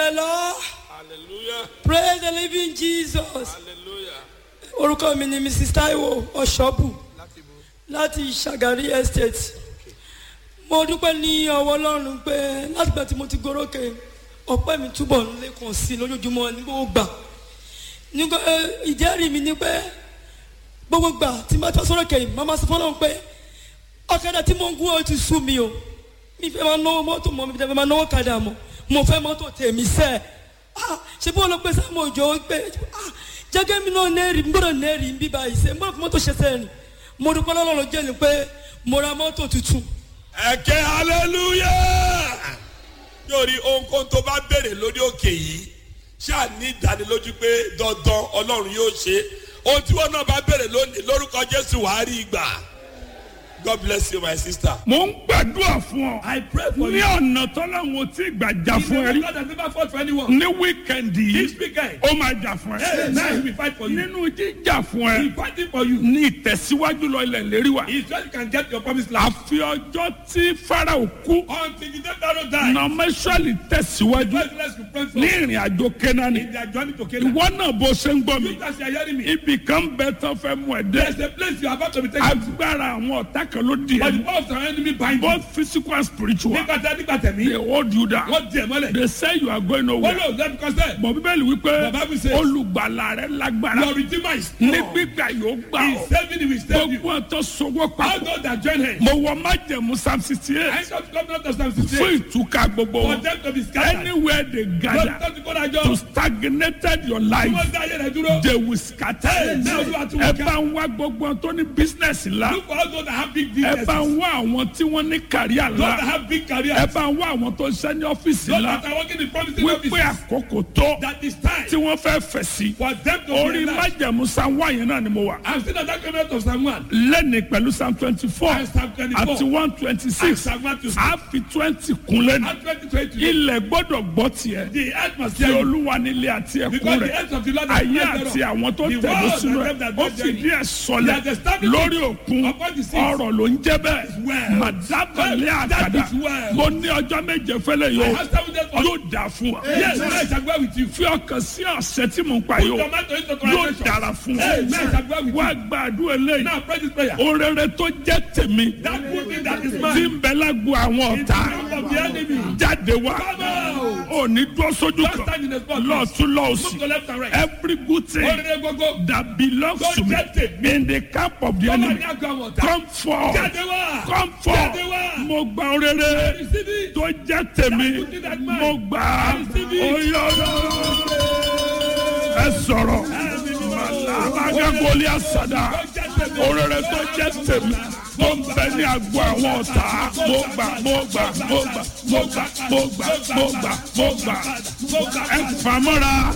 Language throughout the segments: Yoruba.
the Lord. Hallelujah. Praise the living Jesus. Hallelujah. Orúkọ mi ni Mrs. Taiwo Ọ̀ṣọ́bù láti Ṣàgárí Estate. Mo dúpẹ́ ní ọwọ́ Ọlọ́run pé láti gbà tí mo ti gorókè ọpẹ́ mi túbọ̀ ń lékun sí lójoojúmọ́ ní gbogbo gbà. Nígbà ìjẹ́rìí mi ni pé gbogbo gbà tí mo tọ́ sọ́rọ̀ kẹ́yìn màmá sọ fún Ọlọ́run pé ọ̀kadà tí mo ń gún ó ti sú mi o. Mi fẹ́ máa náwó mọ́tò mọ́ mi fẹ́ máa náwó kadà mọ́. Mo fẹ́ mọ́tò tèmi sẹ́ẹ̀. Ṣé bí wọ́n lọ pé sáà mo jọ pé jẹ́gẹ́ mi náà nẹ́ẹ̀rì ń gbọ́dọ̀ nẹ́ẹ̀rì ń bí báyìí ṣe ń gbọ́dọ̀ fún mọ́tò ṣe sẹ́ẹ̀rì mo dúpẹ́ lọ́lọ́run jẹ́ ni pé mo ra mọ́tò tuntun. Ẹ̀kẹ́ hallelujah. Yóòrí ohunkóhun tó bá béèrè lórí òkè yìí ṣáà ní ìdánilójú pé dandan Ọlọ́run yóò ṣe. Ohun tí wọ́n náà bá béèrè lónìí lórúkọ Jésù wàá rí ìgbà. God bless you my sister. Mo ń gbàdúrà fún ọ. I pray for Ní you. ọ̀nà tọ́lọ́run ò tí ì gbà jà fún ẹ rí. God has never fought for anyone. Ní wíkẹ̀ndì This yìí, weekend. ó máa jà fún ẹ. Hey, now he will fight for you. Nínú jíjà fún He ẹ, is fighting for you. ní ìtẹ̀síwájú lọ ilẹ̀ lérí wa. He is where you can get your promised land. Àfi ọjọ́ tí Fáráò kú, Until the day Pharaoh died. Nọmẹ́sọ̀lì tẹ̀síwájú Let's pray for ní you. ìrìn àjò Kénáánì. In their journey to Canaan. Ìwọ náà bó ṣe ń gbọ́ mi. You guys are hearing me. Ibì kan bẹ tán fẹ́ mú ẹ dé. There's a place you are about to be taken to. Agbára àwọn ọ̀tá kan ló di But the ẹ. power of the enemy bind you. Both physical and spiritual. Nígbà They tẹ̀mí. hold you down. Wọ́n di ẹ̀ mọ́lẹ̀. They say you are going Wọ́n nowhere. lò lẹ́nu kọ́sẹ̀. Bọ̀ Bíbélì wípé The Bible says, olùgbàlà rẹ lágbára. Your redeemer is Ní strong. gbígbà yóò gbà He ọ́. is saving you, he will save you. Gbogbo ọ̀tọ̀ sowọ́ All papọ̀. those that join him. Mo wọ májẹ̀mú Psalm 68 I come to government of Psalm fún 68. ìtúká gbogbo For wọn. them to be scattered. Anywhere they gather Lọ́dún tó kọ́ to dájọ́. stagnated your Tí life, wọ́n dá ayé rẹ̀ dúró. they will scatter. Now you are to Ẹ work bá out. ń wá gbogbo wọn tó ní business ńlá. Look for all those that have big Ẹ businesses. bá ń wá àwọn tí wọ́n ní kàríà Those that ńlá. have big careers. Ẹ bá ń wá àwọn tó ń ṣe ní ọ́fíìsì Those ńlá. that are working in promising Wípé offices. àkókò tó That is time tí wọ́n fẹ́ fẹ̀ sí. for them to Orí be alive. májẹ̀mú Psalm 1 yẹn náà ni mo wà. I'm still at that government of Psalm 1. Lẹ́ni pẹ̀lú Psalm 24 And Psalm 24. àti And 126. Psalm 126. A fi 20 kún lẹ́nu. And 2020. Ilẹ̀ gbọ́dọ̀ gbọ́ tiẹ̀. The earth must Tí hear you. Olúwa nílé àti ẹ̀kún Because the rẹ̀. earth of the Lord is Ayé not àti thereof. àwọn tó The tẹ̀lé world sínú and ẹ̀. them that Ó dwell fìdí therein. ẹ̀ sọlẹ̀ He has established lórí òkun. upon the seas. Ọ̀rọ̀ ló ń jẹ́ bẹ́ẹ̀. well. Màdábàlẹ̀ That àkàdá. is well. Mo ní ọjọ́ méje fẹ́lẹ̀ I yóò. have 7 days for you. Yóò dà fún wa. Yes, I shall go with you. Fi ọkàn sí ọ̀sẹ̀ tí mò ń pa Put yóò. tomato into Yóò translation. dára fún wa. Hey, I shall go with Wá you. gbàdúrà eléyìí. Now pray this prayer. Orere tó jẹ́ tèmi. That good thing that is Tí mine. ń bẹ lágbo àwọn In the ọ̀tá. camp of the enemy. Jáde wá. Come out. Ò ní dúró sójú Don't kan. stand in the spot. Lọ́ọ̀tún Move lọ́ọ̀sì. to left and right. Every good thing Orere gbogbo. that belongs Tó to me jẹ́ tèmi. in the camp of the Come on, enemy. now go on, water. Come forth. Jáde wá. Come forth. Jáde wá. Mo gba orere Receive it. tó jẹ́ tèmi. That good thing that mine. Mo gbà á. Receive it. Oyè ẹ sọ̀rọ̀. Màlábàgà gòlì àsàdà. Orere tó jẹ́ tèmi. Tó ń bẹ ní agbo àwọn ọ̀tá. Mo gbà, mo gbà, mo gbà, mo gbà, mo gbà, mo gbà, mo gbà. Ẹ fàmọ́ra.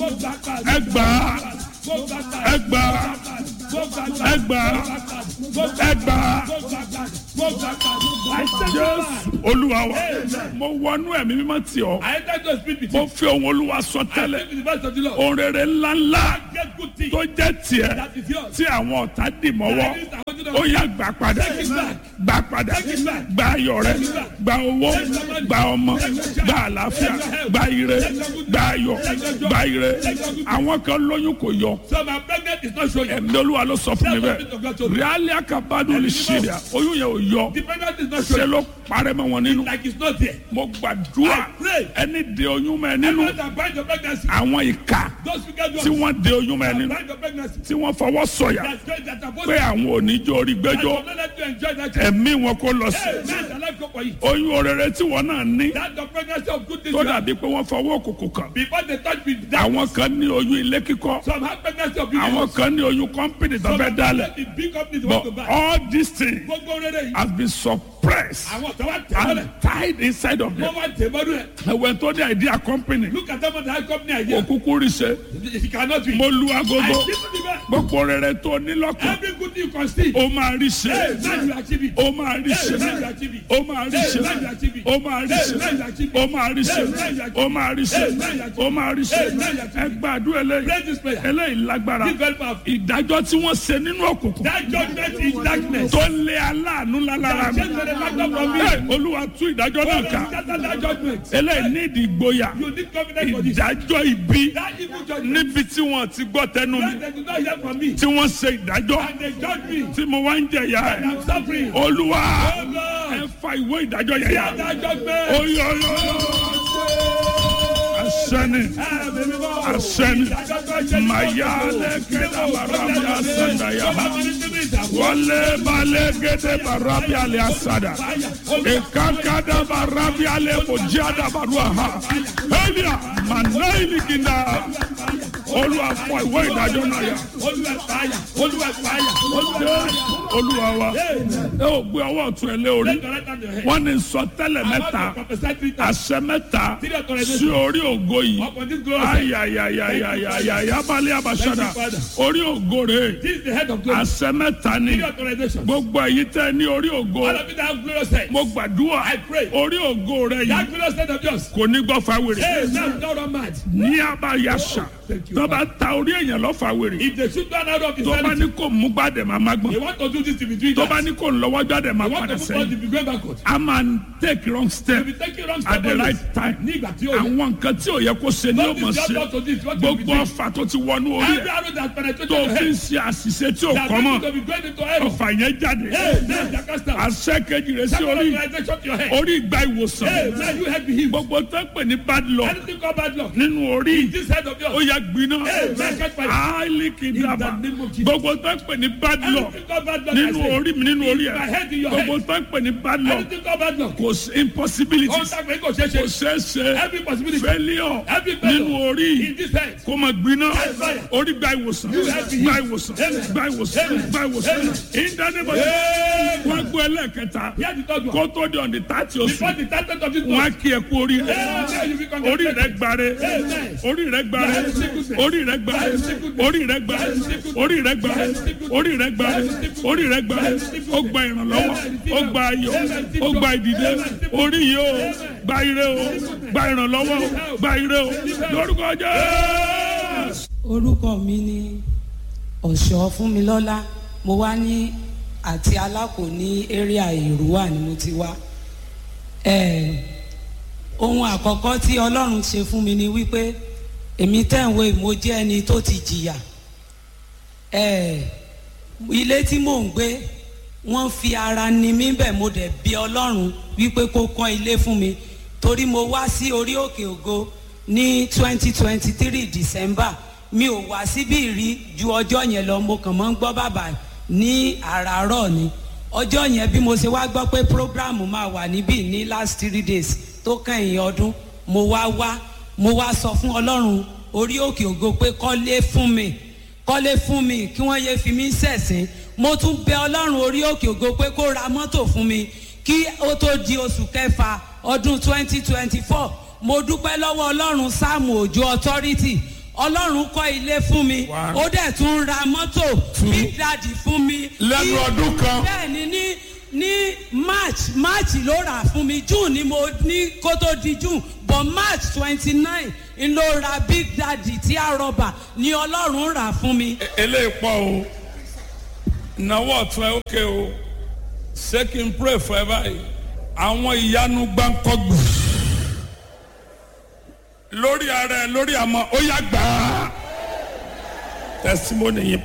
Ẹ gbà á. Ẹ gbà á. Ẹ gbà á. Ẹ gbà á. Jésù Olúwa wa. Mo wọnú ẹ̀mí mímọ́ tì ọ́. I enter to speak with you. Mo fi ohùn Olúwa sọ I tẹ́lẹ̀. speak with the voice of the Lord. Ohun rere ńláńlá Get good thing. tó jẹ́ tiẹ̀ That is yours. tí àwọn ọ̀tá dì mọ́wọ́. Ó yá gbà padà. Gbà padà. Gba ayọ̀ rẹ. Gba owó. Gba ọmọ. Gba àlàáfíà. Gba ire. Gba ayọ̀. Gba ire. Àwọn kan lóyún kò yọ. So my pregnant is not showing. Ẹ̀mí Olúwa ló sọ fún mi bẹ́ẹ̀. Ríálí àkàbádùn lè ṣe rẹ̀. Oyún yẹn ò yọ. The pregnant is not Ṣé showing. ló parẹ́ mọ́ wọn nínú? Like it's not there. Mo gbàdúrà I pray. ẹni de oyún mọ́ ẹ nínú. Everyone that bind your pregnancy. Àwọn ìka Those wicked tí ones wọ́n de oyún mọ́ ẹ that nínú. bind your pregnancy. Tí wọ́n fọwọ́ sọ̀yà That's great that are both. pé àwọn ò ní jó orí I gbẹ́jọ́. will not let you enjoy that child. Ẹ̀mí wọn kò lọ sí. Hey, man, the life go for you. Oyún orere tí wọ́n náà ní. That's the pregnancy of good things. Tó you have. dàbí pé wọ́n fọwọ́ òkùnkùn kàn. Before they touch me, that Àwọn kan ní oyún ilé kíkọ́. some have pregnancy of Àwọn billions. kan ní oyún kọ́mpìnì tó Some fẹ́ have dálẹ̀. the big companies want to But buy. all these things Gbogbo rere yìí. has been suppressed Àwọn tó wá tẹ̀ mọ́lẹ̀. and tied inside of Wọ́n them. wá tẹ̀ mọ́lẹ̀. Ẹ̀wẹ̀ tó ní idea company. Look at them on the high company idea. Òkúkú rí ṣe. It cannot be. Mo lu I agogo. see to the best. Gbogbo rere tó ní lọ́kàn. Every good thing you conceive. Ó máa rí ṣe. Hey, man, you achieve it. Ó máa rí Hey, ṣe. man, you achieve it. Ó máa rí ṣe. Hey, man, you achieve it. Ó máa rí Hey, ṣe. man, you achieve it. Ó máa rí ṣe. Hey, man, you achieve it. Ó máa rí ṣe. Hey, man, you achieve it. Ó máa rí ṣe. Hey, man, you achieve Ẹ it. gbàdúrà eléyìí. Pray this prayer. Eléyìí lágbára. Be very powerful. Ìdájọ́ tí wọ́n ṣe nínú òkùnkùn. That judgment is darkness. Tó lé aláàánú lálára mi. That olúwa tú ìdájọ́ náà ká eléyìí ní ìdí ìgboyà ìdájọ́ ibi níbi tí wọ́n ti gbọ́ tẹnu mi tí wọ́n ṣe ìdájọ́ tí mo wá ń jẹ̀yà ẹ̀ olúwa ẹ fa ìwé ìdájọ́ yẹn yà oyè asẹ́ni mayale kẹ́dà barabi asanda yà wọlé balẹ̀ kẹ́dà barabi alẹ́ asada ìkàkàdà barabi alẹ́ kọjá baruwa ha ẹ̀yà mànáyìí kìnnà olúwa fọ ìwé ìdájọ́ náà yà olúwa wa ẹ ò gbé ọwọ́ ọ̀tún ẹ lé orí wọ́n ní sọtẹ́lẹ̀ mẹ́ta àṣẹ mẹ́ta sí orí ògo yìí ayayayayaya balẹ̀ abasada orí ògo rẹ̀ àṣẹ mẹ́ta ni gbogbo èyí tẹ́ ní orí ògo mo gbàdúrà orí ògo rẹ̀ yìí kò ní gbọ́ fáwèrè ní abayasa tó bá ta orí èèyàn lọ fáwèrè tó bá ní kò mú gbàdẹ̀ máa má gbọ́n tó bá ní kò lọ́wọ́ jáde máa padà sẹ́yìn a máa take wrong step at the right time àwọn nǹkan tí ò yẹ kó ṣe ni ó mọ̀ ṣe gbogbo ọfà tó ti wọnú orí ẹ̀ tó fi ń ṣe àṣìṣe tí ò kọ́ mọ̀ ọfà yẹn jáde àṣẹ kejì rẹ̀ sí orí ìgbà ìwòsàn gbogbo tó ń pè ní bad luck nínú orí ó yẹ gbiná áìlì kìdàbà gbogbo tó ń pè ní bad luck nínú orí mi nínú orí ẹ gbogbo tó ń pè ní bad luck kò sí impossibility kò ṣeéṣe failure nínú orí kò mà gbiná orí gba ìwòsàn gba ìwòsàn gba ìwòsàn gba ìwòsàn ìdánimọ̀ wọ́n gbọ́ ẹlẹ́kẹta kó tó di ọ̀dì tààtì oṣù wọ́n á kí ẹ kú orí rẹ orí rẹ gbàre orí rẹ gbàre orí rẹ gbàre orí rẹ gbàre orí rẹ gbàre orí rẹ gbàre orí rẹ gbàre ó gba ìrànlọ́wọ́ ó gba ayọ̀ ó gba ìdìde orí yìí ó gba ire ó gba ìrànlọ́wọ́ ó gba ire ó lórúkọ Jésù. orúkọ mi ni ọ̀ṣọ́ Fúnmilọ́lá mo wá ní àti alákò ní area Èrúwà ni mo ti wá ohun àkọ́kọ́ tí Ọlọ́run ṣe fún mi ni wípé èmi tẹ̀wé mo jẹ́ ẹni tó ti jìyà ilé tí mò ń gbé wọ́n fi ara ni mí bẹ̀ mo dẹ̀ bí Ọlọ́run wípé kó kọ́ ilé fún mi torí mo wá sí orí òkè ògo ní 2023 December mi ò wá síbí rí ju ọjọ́ yẹn lọ mo kàn mọ́ ń gbọ́ bàbá ní àràárọ̀ ni ọjọ́ yẹn bí mo ṣe wá gbọ́ pé program máa wà níbí ní last 3 days tó kẹ́yìn ọdún mo wá sọ fún Ọlọ́run orí òkè ògo pé kọ́lé fún mi kí wọ́n yé fi mí ṣẹ̀sín mo tún bẹ Ọlọ́run orí òkè ògo pé kó ra mọ́tò fún mi kí ó tó di oṣù kẹfà ọdún 2024 mo dúpẹ́ lọ́wọ́ Ọlọ́run Sáàmù Òjó authority Ọlọ́run kọ́ ilé fún mi ó dẹ̀ tún ra mọ́tò Big Daddy fún mi lẹ́nu ọdún kan bẹ́ẹ̀ ni ní March ló rà fún mi June ni mo ní kó tó di June but March 29 n ló ra Big Daddy tí a rọba ni Ọlọ́run rà fún mi. eléyìí pọ̀ o ìnáwó ọ̀tún ẹ̀ ókè o ṣé kí n pray for ẹ báyìí àwọn ìyanu gbáǹkọ́gbù lórí ara ẹ lórí àmọ́ ó yá gbà á testimony yìí